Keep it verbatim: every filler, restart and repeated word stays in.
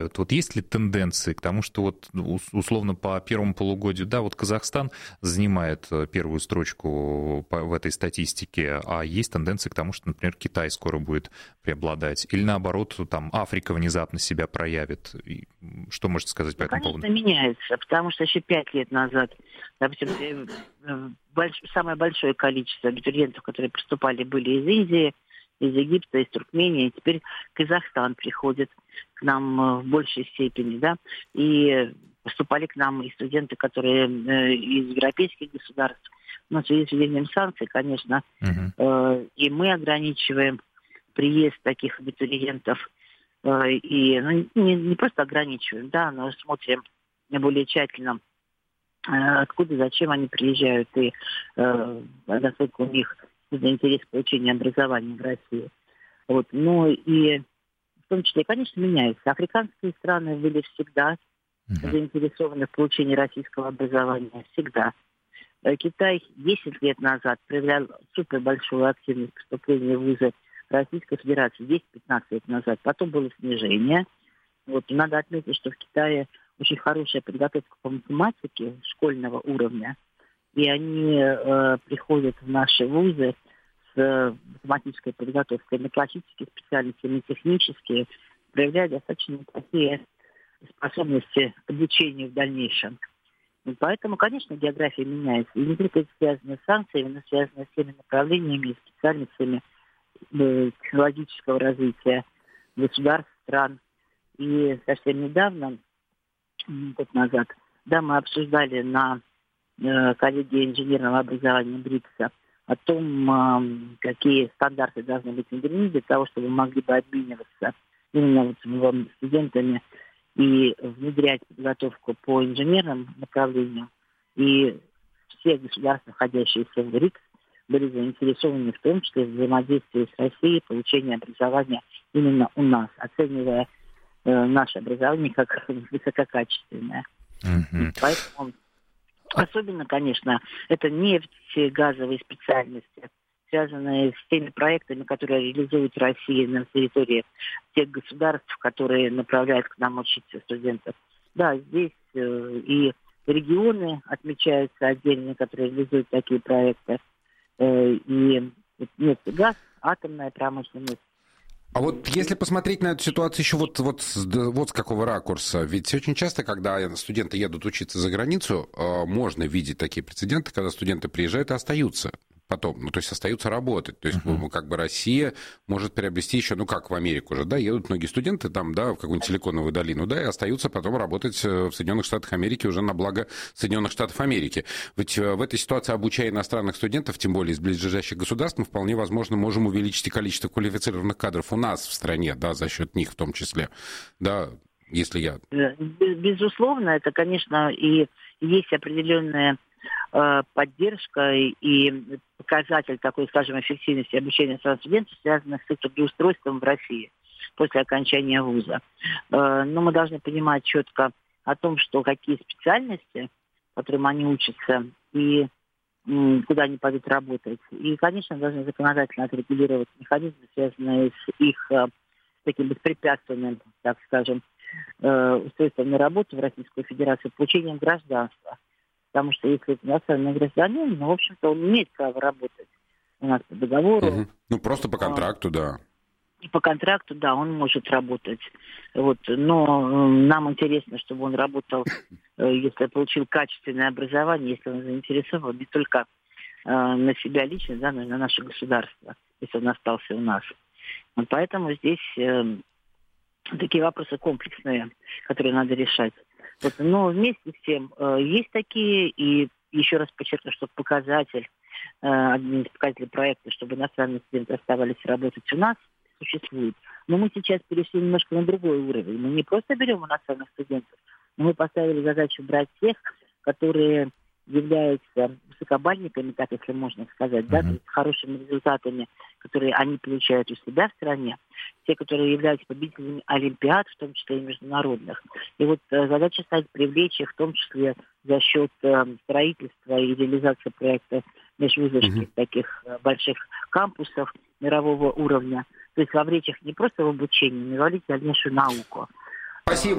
бывают. Вот есть ли тенденции к тому, что вот условно по первому полугодию, да, вот Казахстан занимает первую строчку в этой статистике, а есть тенденции к тому, что, например, Китай скоро будет преобладать, или наоборот, там Африка внезапно себя проявит. Что можете сказать по ну, этому конечно, поводу? меняется, потому что еще пять лет назад, допустим, больш... самое большое количество абитуриентов, которые поступали, были из Индии, из Египта, из Туркмении, и теперь Казахстан приходит к нам в большей степени, да, и поступали к нам и студенты, которые э, из европейских государств. Но в связи с введением санкций, конечно, uh-huh. э, и мы ограничиваем приезд таких абитуриентов, э, и ну, не, не просто ограничиваем, да, но смотрим более тщательно, э, откуда, зачем они приезжают, и э, насколько у них интерес к получению образования в России. Вот. Ну и в том числе, конечно, меняется. Африканские страны были всегда uh-huh. заинтересованы в получении российского образования. Всегда. Китай десять лет назад проявлял супер большую активность поступления в вузы Российской Федерации. десять-пятнадцать лет назад. Потом было снижение. Вот. И надо отметить, что в Китае очень хорошая подготовка по математике школьного уровня. И они э, приходят в наши вузы с э, математической подготовкой на классические специальности, на технические, проявляя достаточно неплохие способности к обучению в дальнейшем. И поэтому, конечно, география меняется. И не только это связано с санкциями, но связано с теми направлениями и специальностями э, технологического развития государств, стран. И совсем недавно, год назад, да, мы обсуждали на коллегии инженерного образования БРИКСа о том, какие стандарты должны быть введены для того, чтобы мы могли бы обмениваться именно вот студентами и внедрять подготовку по инженерным направлениям. И все государства, находящиеся в БРИКС, были заинтересованы в том числе в взаимодействии с Россией, получении образования именно у нас, оценивая э, наше образование как высококачественное. Mm-hmm. Поэтому особенно, конечно, это нефть, газовые специальности, связанные с теми проектами, которые реализует Россия на территории тех государств, которые направляют к нам учиться студентов. Да, здесь э, и регионы отмечаются отдельно, которые реализуют такие проекты, э, и нефть и газ, атомная промышленность. А вот если посмотреть на эту ситуацию еще вот, вот, вот с какого ракурса, ведь очень часто, когда студенты едут учиться за границу, можно видеть такие прецеденты, когда студенты приезжают и остаются потом, ну, то есть остаются работать. То есть, uh-huh. как бы Россия может приобрести еще, ну, как в Америку уже, да, едут многие студенты там, да, в какую-нибудь Силиконовую долину, да, и остаются потом работать в Соединенных Штатах Америки уже на благо Соединенных Штатов Америки. Ведь в этой ситуации, обучая иностранных студентов, тем более из близлежащих государств, мы вполне возможно можем увеличить и количество квалифицированных кадров у нас в стране, да, за счет них в том числе, да, если я... Безусловно, это, конечно, и есть определенная поддержка и показатель такой, скажем, эффективности обучения студентов, связанных с их трудоустройством в России после окончания вуза. Но мы должны понимать четко о том, что какие специальности, которым они учатся, и куда они пойдут работать. И, конечно, должны законодательно отрегулировать механизмы, связанные с их таким беспрепятственным, так скажем, устройством на работу в Российскую Федерацию, получением гражданства. Потому что если это иностранный гражданин, ну, в общем-то, он имеет право работать у нас по договору. Угу. Ну, просто по контракту, а, да. И по контракту, да, он может работать. Вот. Но э, нам интересно, чтобы он работал, э, если получил качественное образование, если он заинтересован не только э, на себя лично, да, но и на наше государство, если он остался у нас. Вот поэтому здесь э, такие вопросы комплексные, которые надо решать. Вот, но вместе с тем э, есть такие, и еще раз подчеркну, что показатель, э, один из показателей проекта, чтобы иностранные студенты оставались работать у нас, существует. Но мы сейчас перешли немножко на другой уровень. Мы не просто берем иностранных студентов, но мы поставили задачу брать тех, которые являются высокобальниками, так если можно сказать, mm-hmm. да, то есть хорошими результатами, которые они получают у себя в стране, те, которые являются победителями олимпиад, в том числе и международных. И вот э, задача стать привлечь их, в том числе за счет э, строительства и реализации проекта межвузовских mm-hmm. таких э, больших кампусов мирового уровня. То есть вовлечь их не просто в обучение, но и вовлечь в дальнейшую науку. Спасибо.